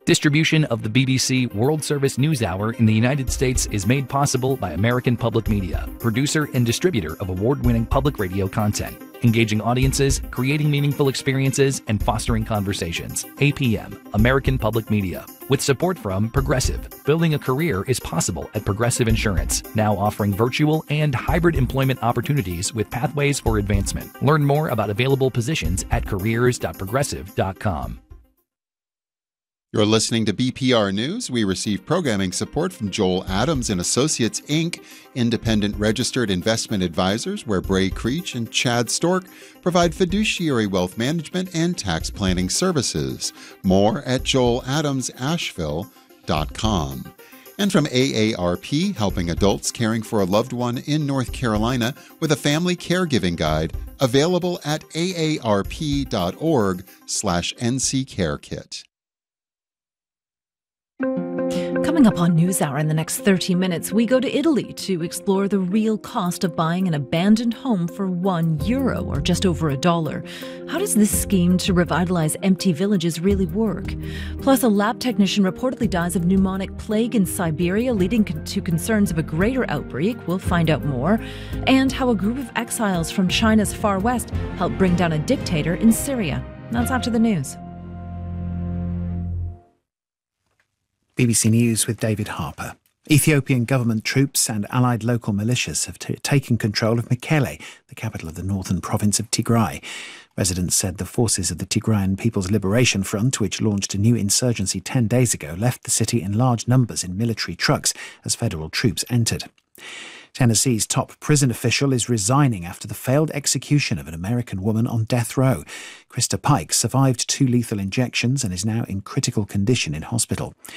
Distribution of the BBC World Service News Hour in the United States is made possible by American Public Media, producer and distributor of award-winning public radio content, engaging audiences, creating meaningful experiences, and fostering conversations. APM, American Public Media. With support from Progressive. Building a career is possible at Progressive Insurance, now offering virtual and hybrid employment opportunities with pathways for advancement. Learn more about available positions at careers.progressive.com. You're listening to BPR News. We receive programming support from Joel Adams and Associates, Inc., independent registered investment advisors, where Bray Creech and Chad Stork provide fiduciary wealth management and tax planning services. More at joeladamsasheville.com. And from AARP, helping adults caring for a loved one in North Carolina with a family caregiving guide, available at aarp.org/nccarekit. Coming up on NewsHour in the next 30 minutes, we go to Italy to explore the real cost of buying an abandoned home for €1, or just over $1. How does this scheme to revitalise empty villages really work? Plus, a lab technician reportedly dies of pneumonic plague in Siberia, leading to concerns of a greater outbreak. We'll find out more. And how a group of exiles from China's far west helped bring down a dictator in Syria. That's after the news. BBC News with David Harper. Ethiopian government troops and allied local militias have taken control of Mekelle, the capital of the northern province of Tigray. Residents said the forces of the Tigrayan People's Liberation Front, which launched a new insurgency 10 days ago, left the city in large numbers in military trucks as federal troops entered. Tennessee's top prison official is resigning after the failed execution of an American woman on death row. Krista Pike survived 2 lethal injections and is now in critical condition in hospital.